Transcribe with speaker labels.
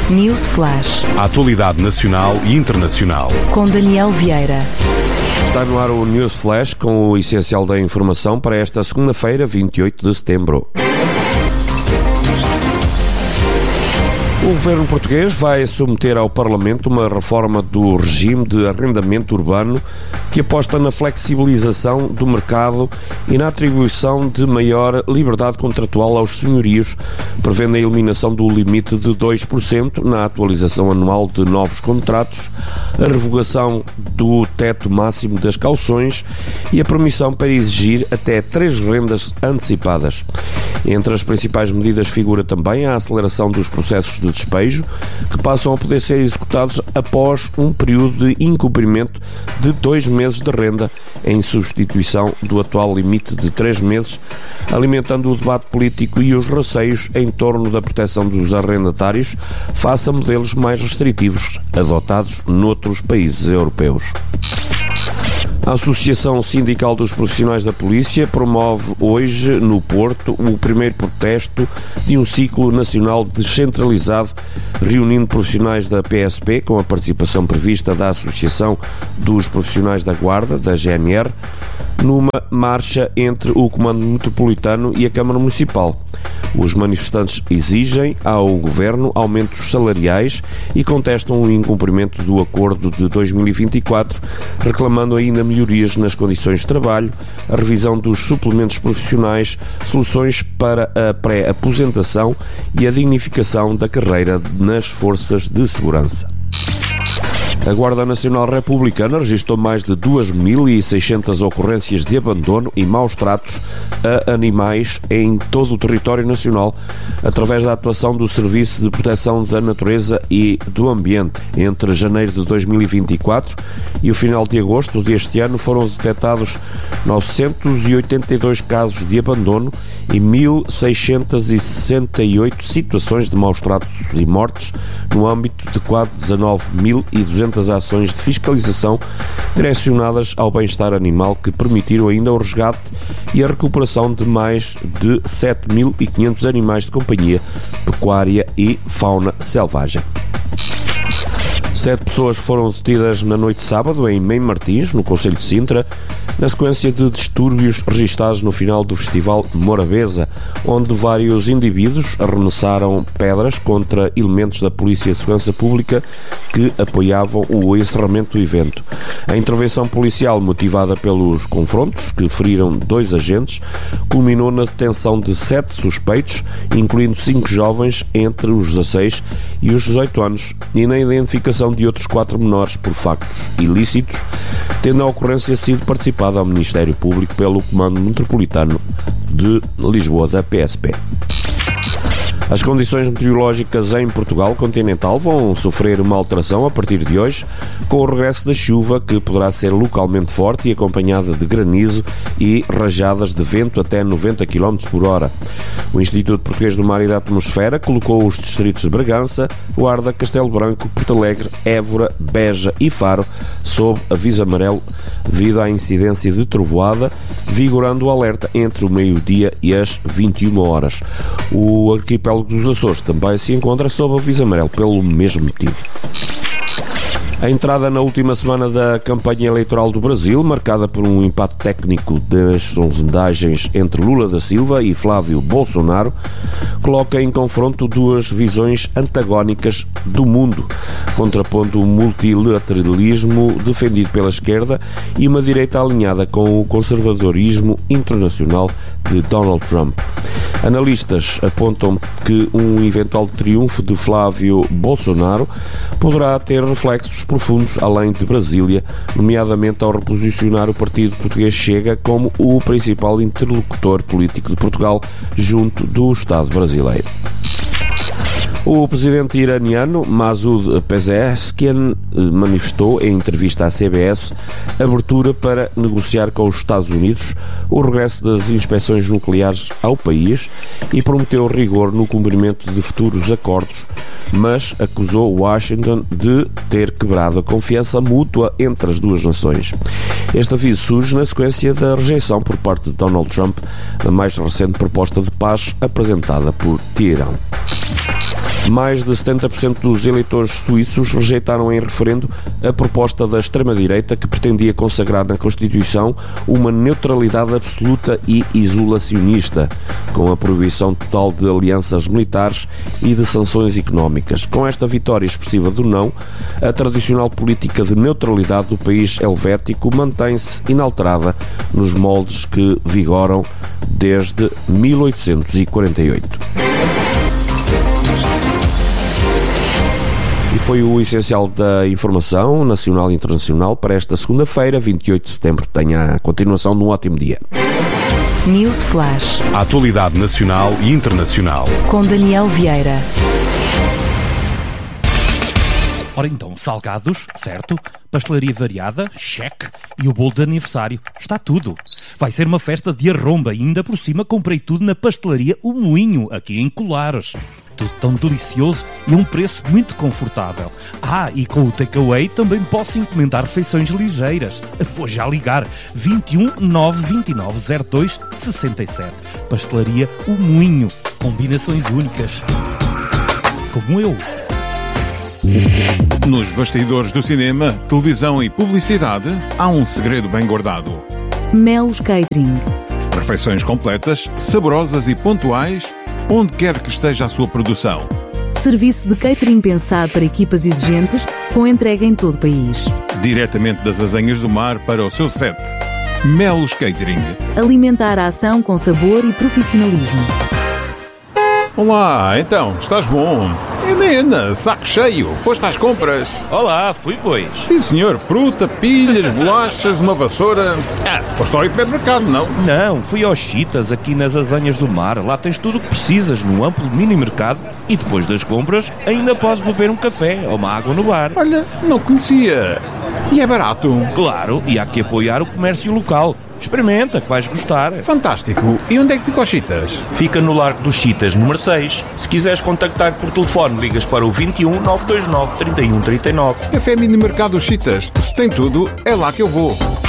Speaker 1: News Flash.
Speaker 2: A atualidade nacional e internacional.
Speaker 1: Com Daniel Vieira.
Speaker 3: Está no ar o News Flash com o essencial da informação para esta segunda-feira, 28 de setembro. O governo português vai submeter ao Parlamento uma reforma do regime de arrendamento urbano que aposta na flexibilização do mercado e na atribuição de maior liberdade contratual aos senhorios, prevendo a eliminação do limite de 2% na atualização anual de novos contratos, a revogação do teto máximo das cauções e a permissão para exigir até 3 rendas antecipadas. Entre as principais medidas figura também a aceleração dos processos de despejo, que passam a poder ser executados após um período de incumprimento de 2 meses de renda, em substituição do atual limite de 3 meses, alimentando o debate político e os receios em torno da proteção dos arrendatários face a modelos mais restritivos adotados noutros países europeus. A Associação Sindical dos Profissionais da Polícia promove hoje, no Porto, o primeiro protesto de um ciclo nacional descentralizado, reunindo profissionais da PSP, com a participação prevista da Associação dos Profissionais da Guarda, da GNR, numa marcha entre o Comando Metropolitano e a Câmara Municipal. Os manifestantes exigem ao Governo aumentos salariais e contestam o incumprimento do acordo de 2024, reclamando ainda melhorias nas condições de trabalho, a revisão dos suplementos profissionais, soluções para a pré-aposentação e a dignificação da carreira nas forças de segurança. A Guarda Nacional Republicana registrou mais de 2.600 ocorrências de abandono e maus tratos a animais em todo o território nacional, através da atuação do Serviço de Proteção da Natureza e do Ambiente. Entre janeiro de 2024 e o final de agosto deste ano foram detectados 982 casos de abandono e 1.668 situações de maus tratos e mortes, no âmbito de quase 19.200 ações de fiscalização direcionadas ao bem-estar animal, que permitiram ainda o resgate e a recuperação de mais de 7.500 animais de companhia, pecuária e fauna selvagem. 7 pessoas foram detidas na noite de sábado em Mem Martins, no concelho de Sintra, na sequência de distúrbios registados no final do Festival Morabeza, onde vários indivíduos arremessaram pedras contra elementos da Polícia de Segurança Pública que apoiavam o encerramento do evento. A intervenção policial, motivada pelos confrontos, que feriram 2 agentes, culminou na detenção de 7 suspeitos, incluindo 5 jovens entre os 16 e os 18 anos, e na identificação de outros 4 menores por factos ilícitos, tendo a ocorrência sido participada ao Ministério Público pelo Comando Metropolitano de Lisboa da PSP. As condições meteorológicas em Portugal continental vão sofrer uma alteração a partir de hoje, com o regresso da chuva, que poderá ser localmente forte e acompanhada de granizo e rajadas de vento até 90 km por hora. O Instituto Português do Mar e da Atmosfera colocou os distritos de Bragança, Guarda, Castelo Branco, Porto Alegre, Évora, Beja e Faro sob aviso amarelo devido à incidência de trovoada, vigorando o alerta entre o meio-dia e as 21 horas. O arquipélago dos Açores também se encontra sob aviso amarelo pelo mesmo motivo. A entrada na última semana da campanha eleitoral do Brasil, marcada por um empate técnico das sondagens entre Lula da Silva e Flávio Bolsonaro, coloca em confronto 2 visões antagónicas do mundo, contrapondo o multilateralismo defendido pela esquerda e uma direita alinhada com o conservadorismo internacional de Donald Trump. Analistas apontam que um eventual triunfo de Flávio Bolsonaro poderá ter reflexos profundos além de Brasília, nomeadamente ao reposicionar o Partido Português Chega como o principal interlocutor político de Portugal junto do Estado brasileiro. O presidente iraniano Masoud Pezeshkian manifestou em entrevista à CBS abertura para negociar com os Estados Unidos o regresso das inspeções nucleares ao país e prometeu rigor no cumprimento de futuros acordos, mas acusou Washington de ter quebrado a confiança mútua entre as duas nações. Este aviso surge na sequência da rejeição por parte de Donald Trump da mais recente proposta de paz apresentada por Teherão. Mais de 70% dos eleitores suíços rejeitaram em referendo a proposta da extrema-direita que pretendia consagrar na Constituição uma neutralidade absoluta e isolacionista, com a proibição total de alianças militares e de sanções económicas. Com esta vitória expressiva do não, a tradicional política de neutralidade do país helvético mantém-se inalterada nos moldes que vigoram desde 1848. E foi o essencial da informação nacional e internacional para esta segunda-feira, 28 de setembro. Tenha a continuação de um ótimo dia.
Speaker 1: News Flash.
Speaker 2: A atualidade nacional e internacional.
Speaker 1: Com Daniel Vieira.
Speaker 4: Ora então, salgados, certo? Pastelaria variada, cheque. E o bolo de aniversário, está tudo. Vai ser uma festa de arromba e ainda por cima comprei tudo na pastelaria O Moinho, aqui em Colares. Tudo tão delicioso e a um preço muito confortável. E com o takeaway também posso encomendar refeições ligeiras. Vou já ligar. 21 929 02 67. Pastelaria O Moinho. Combinações únicas. Como eu.
Speaker 5: Nos bastidores do cinema, televisão e publicidade, há um segredo bem guardado.
Speaker 1: Melos Catering.
Speaker 5: Refeições completas, saborosas e pontuais, onde quer que esteja a sua produção.
Speaker 1: Serviço de catering pensado para equipas exigentes, com entrega em todo o país.
Speaker 5: Diretamente das Azenhas do Mar para o seu set. Melos Catering.
Speaker 1: Alimentar a ação com sabor e profissionalismo.
Speaker 5: Olá, então, estás bom? Helena, saco cheio, foste às compras?
Speaker 6: Olá, fui pois.
Speaker 5: Sim senhor, fruta, pilhas, bolachas, uma vassoura... foste ao hipermercado, não?
Speaker 6: Não, fui aos Chitas, aqui nas Azenhas do Mar. Lá tens tudo o que precisas, num amplo mini-mercado. E depois das compras, ainda podes beber um café ou uma água no bar.
Speaker 5: Olha, não conhecia. E é barato?
Speaker 6: Claro, e há que apoiar o comércio local. Experimenta, que vais gostar.
Speaker 5: Fantástico. E onde é que fica os Chitas?
Speaker 6: Fica no Largo dos Chitas, número 6. Se quiseres contactar por telefone, ligas para o 21 929 31 39.
Speaker 5: Café Mini Mercado Chitas. Se tem tudo, é lá que eu vou.